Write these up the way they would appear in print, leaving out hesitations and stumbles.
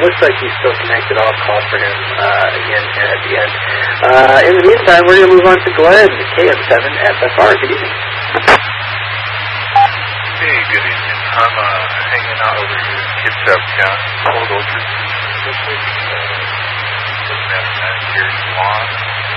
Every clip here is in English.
looks like he's still connected. I'll call for him again here at the end. In the meantime, we're going to move on to Glenn, KM7 FFR. Good evening. Hey, good evening. I'm hanging out over here in Kitsap County, Cold Orchard. Looking at a nice Gary lawn,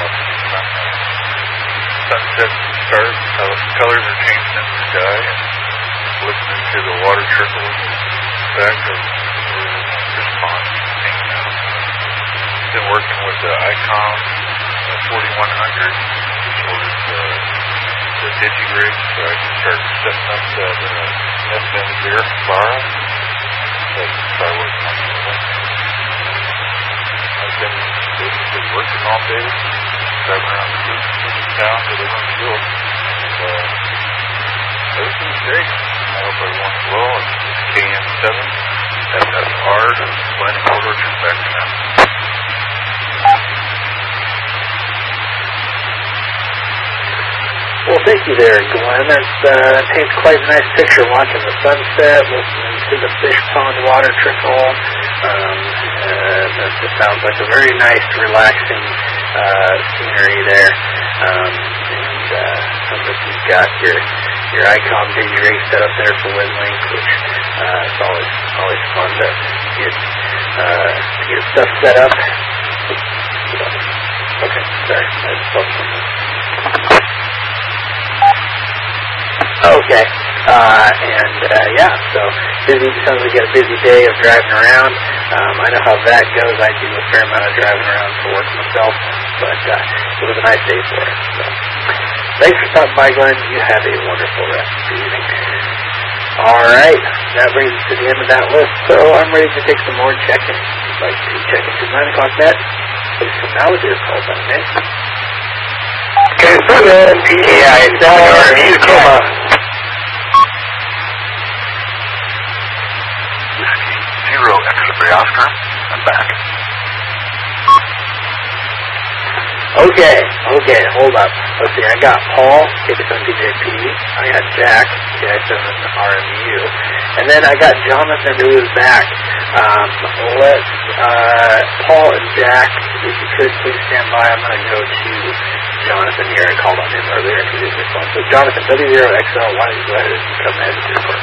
sunset stars, how the colors are changing in the sky, and listening to the water trickle in the back of this pond hanging out. Been working with the ICOM 4100, which was the DigiRig, so I can start setting up that FM bar. So I can start working on that. I've been basically working all day, driving around the town, delivering fuel. Everything's great. I hope everyone's well. It's KM7, FFR, Glenn and Cold Orchard, back to now. Well, thank you there, Glenn. That paints quite a nice picture watching the sunset, listening to the fish pond water trickle. That just sounds like a very nice, relaxing scenery there. Sounds like you've got your ICOM DigiRig set up there for WinLink, which is always fun to get stuff set up. Okay, sorry, I just felt something. Okay, yeah, so busy. Sounds like you had a busy day of driving around. I know how that goes. I do a fair amount of driving around for work myself, but it was a nice day for us. So thanks for stopping by, Glenn. You have a wonderful rest of the evening. All right, that brings us to the end of that list. So I'm ready to take some more check-ins. If you'd like to check into 9 o'clock net, please come now with your call sign name. K7, PEI, Tacoma. Whiskey 0 X-ray Oscar. I'm back. Okay, hold up. Let's see, I got Paul, K7TJP, I got Jack, KI7RMU, and then I got Jonathan, who is back. Let's, Paul and Jack, if you could please stand by. I'm going to go to Jonathan here. I called on him earlier and he didn't respond. So Jonathan, W0XL, why don't you go ahead and come ahead and report?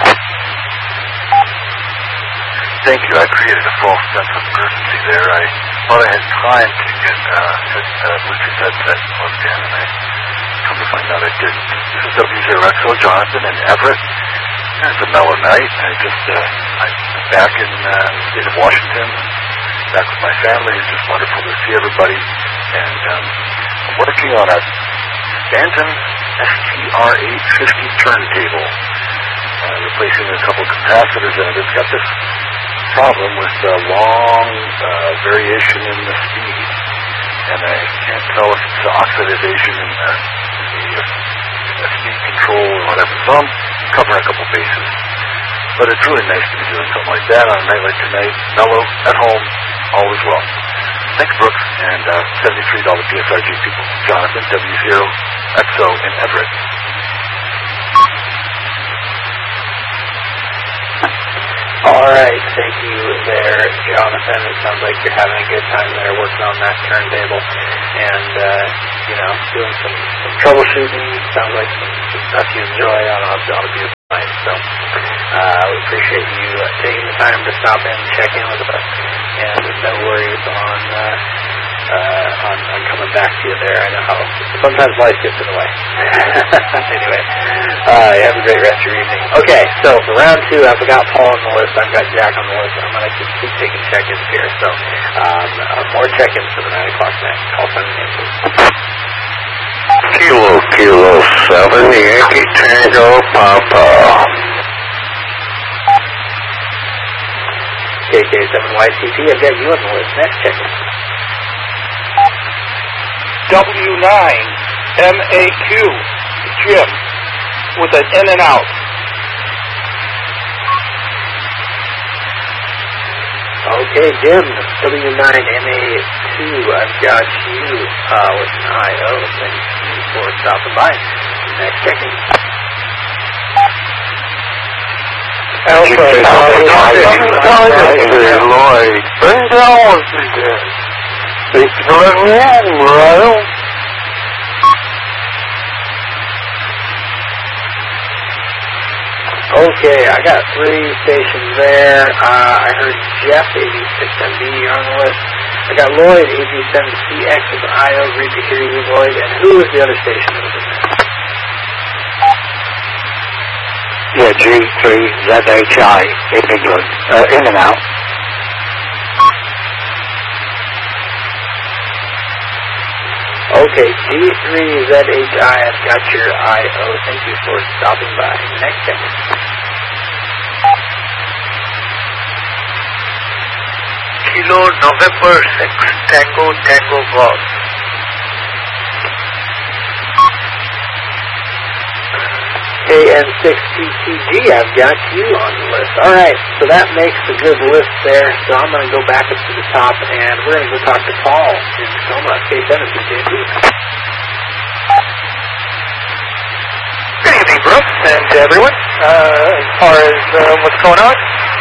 Thank you. I created a false sense of urgency there. I thought I had time to get Bluetooth headset plugged in, and I come to find out I didn't. This is W0XO, Jonathan in Everett. It's a mellow night. I'm back in the state of Washington, back with my family. It's just wonderful to see everybody. And I'm working on a Phantom STR850 turntable, replacing a couple capacitors in it. It's got this problem with long variation in the speed, and I can't tell if it's oxidization in the speed control or whatever. So I'm covering a couple bases, but it's really nice to be doing something like that on a night like tonight, mellow, at home, all is well. Thanks, Brooks, and $73 PSRG people. Jonathan, W0XO in Everett. All right, thank you there, Jonathan. It sounds like you're having a good time there working on that turntable and, doing some troubleshooting. Sounds like some stuff you enjoy on a beautiful night. So we appreciate you taking the time to stop in and check in with us. And no worries on coming back to you there. I know how sometimes life gets in the way. Anyway, have a great rest of your evening. Okay, so for round 2, I've got Paul on the list. I've got Jack on the list. I'm going to just keep taking check-ins here. So more check-ins for the 9 o'clock net. Call sign name, please. Kilo 7, Yankee Tango Papa. KK7YCP, I've got you on the list. Next check-in. W9 MAQ Jim with an in and out. Okay, Jim, W9MA2, I've got you with an IO. Thank you for stopping by. Next check-in. Lloyd. Bring down with me then. Thanks for letting me in, Morado. Okay, I got 3 stations there. I heard Jeff, AV6MB, on the list. I got Lloyd, AV7CX of IO. Great to hear you, Lloyd. And who was the other station that was in there? Yeah, G3ZHI in England. In and out. Okay, G3ZHI, I've got your IO. Thank you for stopping by. Next segment. Kilo November 6, Tango Tango Golf. KN6TTG, I've got you on the list. Alright, so that makes a good list there. So I'm going to go back up to the top, and we're going to go talk to Paul in Soma, K7TJB. Good evening, Brooks, and everyone. As far as what's going on,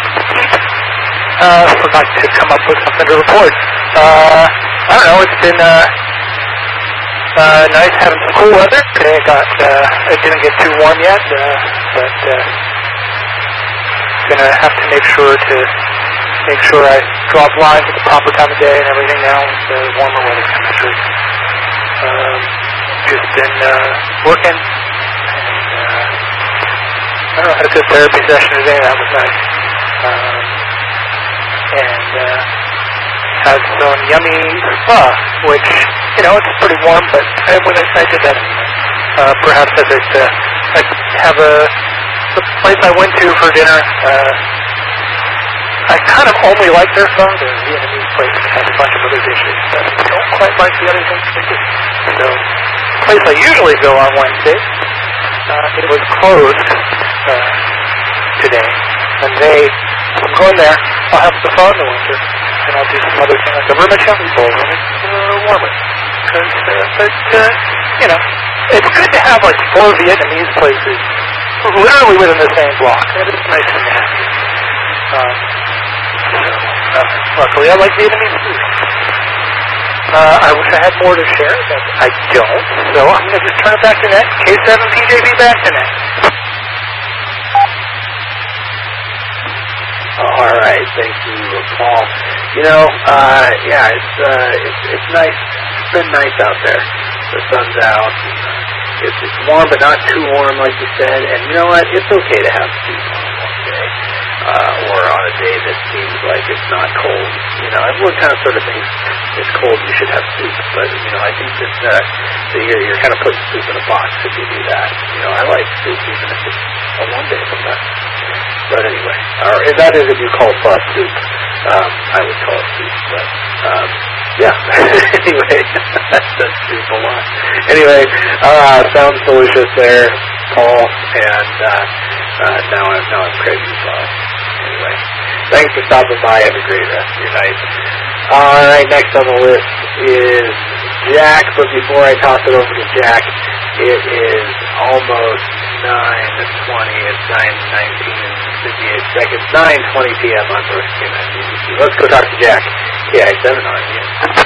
forgot to come up with something to report. I don't know, it's been nice having some cool weather. Today it didn't get too warm yet, but gonna have to make sure I drop lines at the proper time of day and everything now with the warmer weather temperatures. Just been working, and I don't know, had a good therapy session today. That was nice. And had some yummy spa, which, you know, it's pretty warm, but when I did that, perhaps as I have the place I went to for dinner, I kind of only like their phone. The Vietnamese place has a bunch of other dishes, but I don't quite like the other things they do. So, the place I usually go on Wednesday, it was closed today, and I'm going there, I'll have the phone in the winter, and I'll do some other thing like a vermicelli bowl when it's warmer. You know, it's good to have like 4 Vietnamese places literally within the same block. It is nice and happy. Luckily, I like Vietnamese food. I wish I had more to share, but I don't. So I'm going to just turn it back to net. K7TJB back to net. All right, thank you, Paul. You know, yeah, it's nice. It's been nice out there. The sun's out. It's warm, but not too warm, like you said. And you know what? It's okay to have soup on a warm day, or on a day that seems like it's not cold. You know, everyone kind of sort of thinks it's cold, you should have soup. But you know, I think that you're kind of putting soup in a box if you do that. You know, I like soup even if it's a one day sometimes. But anyway, or if that is if you call pho soup, I would call it soup. But yeah. Anyway, that's soup a lot. Anyway, sounds delicious there, Paul. And now I'm crazy pho. Anyway, thanks for stopping by. Have a great rest of your night. All right, next on the list is Jack. But before I toss it over to Jack, it is almost 9:20. It's 9:19. 58 seconds, 9:20 p.m. on Brooks KN6TJB. Let's go talk to Jack. KI7RMU.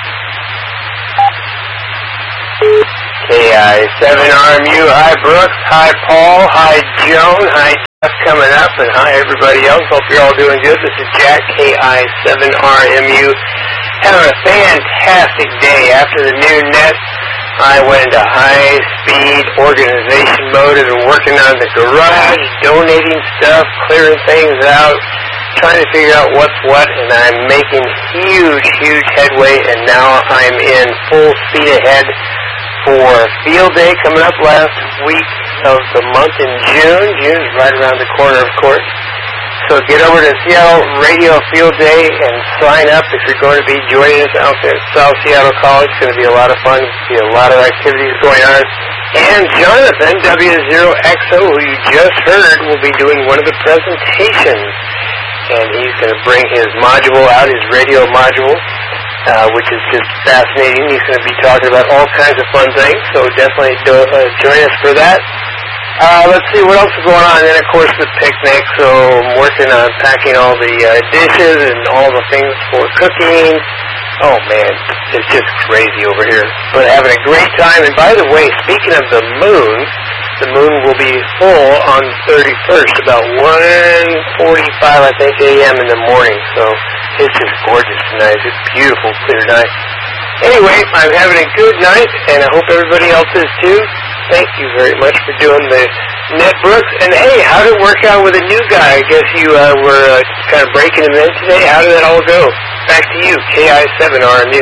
KI7RMU. Hi, Brooks. Hi, Paul. Hi, Joan. Hi, Jeff coming up. And hi, everybody else. Hope you're all doing good. This is Jack, KI7RMU. Having a fantastic day. After the new net, I went into high-speed organization mode and been working on the garage, donating stuff, clearing things out, trying to figure out what's what, and I'm making huge headway, and now I'm in full speed ahead for Field Day coming up last week of the month in June. June is right around the corner, of course. So get over to Seattle Radio Field Day and sign up if you're going to be joining us out there at South Seattle College. It's going to be a lot of fun. There's going to be a lot of activities going on. And Jonathan, W0XO, who you just heard, will be doing one of the presentations. And he's going to bring his module out, his radio module, which is just fascinating. He's going to be talking about all kinds of fun things. So definitely join us for that. Let's see what else is going on. And then, of course, the picnic. So I'm working on packing all the dishes and all the things for cooking. Oh, man, it's just crazy over here. But having a great time. And by the way, speaking of the moon will be full on 31st, about 1:45, I think, a.m. in the morning. So it's just gorgeous tonight. It's a beautiful, clear night. Anyway, I'm having a good night, and I hope everybody else is too. Thank you very much for doing the Netbrooks. And hey, how did it work out with a new guy? I guess you were kind of breaking him in today. How did that all go? Back to you, KI7RMU.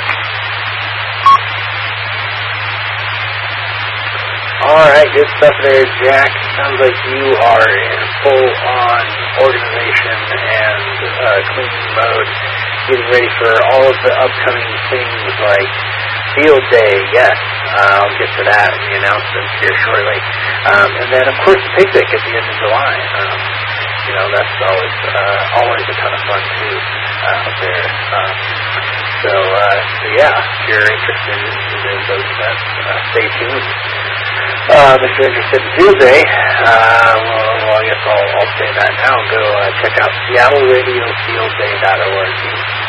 All right, good stuff there, Jack. Sounds like you are in full-on organization and cleaning mode, getting ready for all of the upcoming things like Field Day. Yes, I'll get to that in the announcements here shortly. And then, of course, the picnic at the end of July. That's always a ton of fun, too, out there. So, yeah, if you're interested in those events, stay tuned. If you're interested in Field Day, well, I guess I'll say that now. Go check out SeattleRadioFieldDay.org.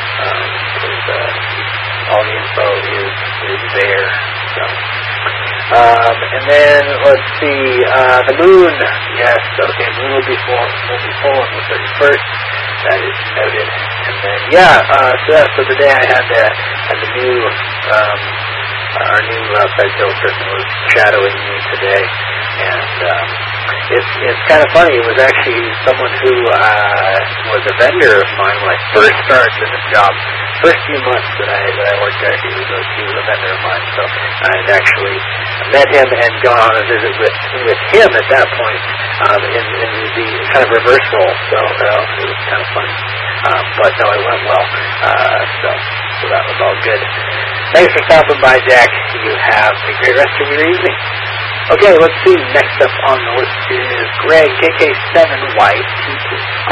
All the info is there. So. And then let's see, the moon. Yes, okay, moon will be full on the 31st. That is noted. And then so today I had the new our new Fed person was shadowing me today, and it's kind of funny. It was actually someone who was a vendor of mine when I first started in this job. First few months that I worked there, he was a vendor of mine. So I had actually met him and gone on a visit with him at that point in the kind of reverse role. So it was kind of funny. But no, it went well. So that was all good. Thanks for stopping by, Jack. You have a great rest of your evening. Okay, let's see. Next up on the list is Greg, KK7Y22.